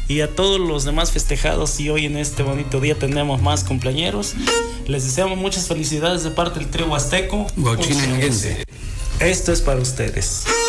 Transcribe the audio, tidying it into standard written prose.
y a todos los demás festejados, y hoy en este bonito día tenemos más cumpleañeros. Les deseamos muchas felicidades de parte del trío Huasteco. Guauchinenguense. Esto es para ustedes.